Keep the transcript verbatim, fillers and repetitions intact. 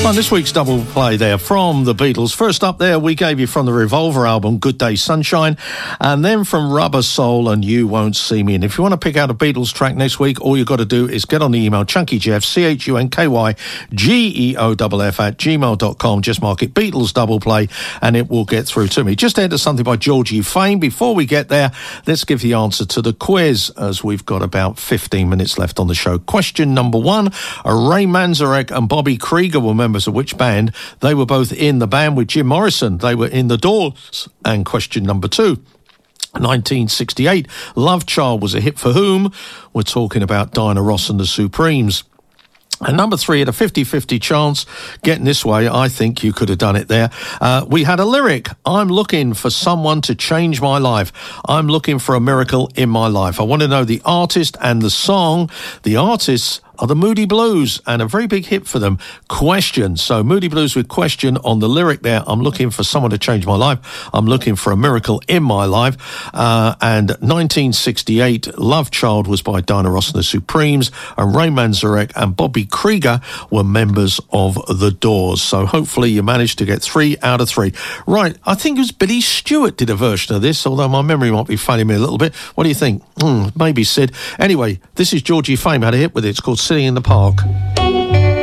On this week's double play there from the Beatles. First up there, we gave you from the Revolver album, Good Day Sunshine, and then from Rubber Soul and You Won't See Me. And if you want to pick out a Beatles track next week, all you've got to do is get on the email chunkyjeff, C H U N K Y G E O F F at gmail dot com. Just mark it Beatles double play and it will get through to me. Just enter something by Georgie Fame. Before we get there, let's give the answer to the quiz, as we've got about fifteen minutes left on the show. Question number one, Ray Manzarek and Bobby Krieger were members of which band? They were both in the band with Jim Morrison. They were in the Doors. And question number two, nineteen sixty-eight, Love Child was a hit for whom? We're talking about Diana Ross and the Supremes. And number three, at a fifty-fifty chance, getting this way, I think you could have done it there. Uh, we had a lyric, I'm looking for someone to change my life. I'm looking for a miracle in my life. I want to know the artist and the song. The artists are the Moody Blues, and a very big hit for them, Question. So Moody Blues with Question on the lyric there. I'm looking for someone to change my life. I'm looking for a miracle in my life. Uh, and nineteen sixty-eight, Love Child was by Diana Ross and the Supremes, and Ray Manzarek and Bobby Krieger were members of the Doors. So hopefully you managed to get three out of three. Right, I think it was Billy Stewart did a version of this, although my memory might be failing me a little bit. What do you think? Hmm, maybe Sid. Anyway, this is Georgie Fame, had a hit with it. It's called Sitting in the Park.